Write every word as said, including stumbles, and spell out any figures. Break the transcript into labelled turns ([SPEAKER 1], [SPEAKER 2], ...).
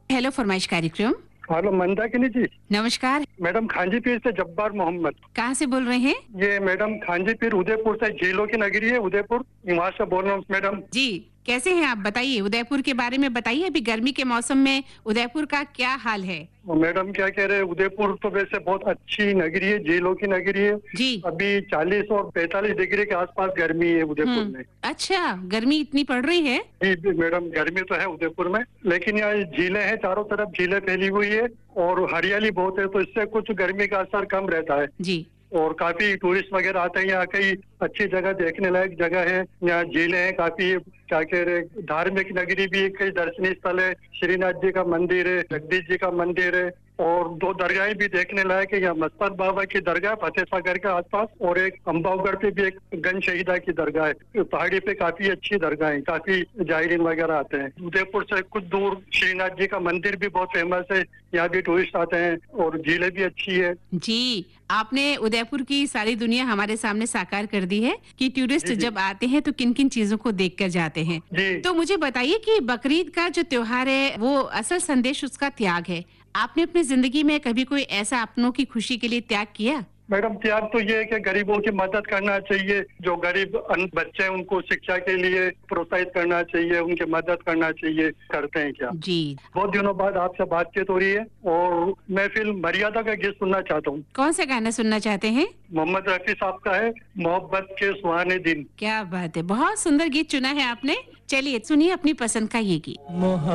[SPEAKER 1] Hello फरमाइश कार्यक्रम।
[SPEAKER 2] Hello Mandakini जी।
[SPEAKER 1] नमस्कार।
[SPEAKER 2] मैडम खांजी पीर से जब्बार मोहम्मद।
[SPEAKER 1] कहाँ से बोल रहे हैं?
[SPEAKER 2] ये मैडम खांजी पीर उदयपुर से, झीलों की नगरी है उदयपुर, वहाँ से बोल रहा हूँ मैडम।
[SPEAKER 1] जी कैसे हैं आप? बताइए, उदयपुर के बारे में बताइए। अभी गर्मी के मौसम में उदयपुर का क्या हाल है?
[SPEAKER 2] मैडम क्या कह रहे हैं, उदयपुर तो वैसे बहुत अच्छी नगरी है, झीलों की नगरी है
[SPEAKER 1] जी।
[SPEAKER 2] अभी चालीस और पैंतालीस डिग्री के आसपास गर्मी है उदयपुर में।
[SPEAKER 1] अच्छा, गर्मी इतनी पड़ रही है?
[SPEAKER 2] जी मैडम, गर्मी तो है उदयपुर में, लेकिन यहाँ झीलें हैं, चारों तरफ झीलें फैली हुई है और हरियाली बहुत है, तो इससे कुछ गर्मी का असर कम रहता है
[SPEAKER 1] जी।
[SPEAKER 2] और काफी टूरिस्ट वगैरह आते हैं यहाँ। कई अच्छी जगह, देखने लायक जगह है यहाँ, झीलें हैं, काफी क्या कह रहे, धार्मिक नगरी भी है, कई दर्शनीय स्थल है, श्रीनाथ जी का मंदिर है, जगदीश जी का मंदिर है और दो दरगाहें भी देखने लायक है। यहाँ मस्तक बाबा की दरगाह फतेह सागर के आसपास और एक अम्बावगढ़ पे भी एक गन शहीदा की दरगाह है। पहाड़ी पे काफी अच्छी दरगाह है, काफी जायरीन वगैरह आते हैं। उदयपुर से कुछ दूर श्रीनाथ जी का मंदिर भी बहुत फेमस है, यहाँ भी टूरिस्ट आते हैं और झीलें भी अच्छी है।
[SPEAKER 1] जी, आपने उदयपुर की सारी दुनिया हमारे सामने साकार कर दी है कि टूरिस्ट जब आते हैं तो किन किन चीजों को देख कर जाते हैं।
[SPEAKER 2] जी।
[SPEAKER 1] तो मुझे बताइए कि बकरीद का जो त्योहार है वो असल संदेश उसका त्याग है। आपने अपनी जिंदगी में कभी कोई ऐसा अपनों की खुशी के लिए त्याग किया?
[SPEAKER 2] मैडम त्याग तो ये है कि गरीबों की मदद करना चाहिए, जो गरीब बच्चे हैं उनको शिक्षा के लिए प्रोत्साहित करना चाहिए, उनकी मदद करना चाहिए। करते हैं क्या
[SPEAKER 1] जी।
[SPEAKER 2] बहुत दिनों बाद आपसे बातचीत हो रही है और मैं फिल्म मर्यादा का गीत सुनना चाहता हूँ।
[SPEAKER 1] कौन सा गाना सुनना चाहते हैं?
[SPEAKER 2] मोहम्मद रफी साहब का है, मोहब्बत के सुहाने दिन।
[SPEAKER 1] क्या बात है, बहुत सुंदर गीत चुना है आपने। चलिए सुनिए अपनी पसंद का ये गीत।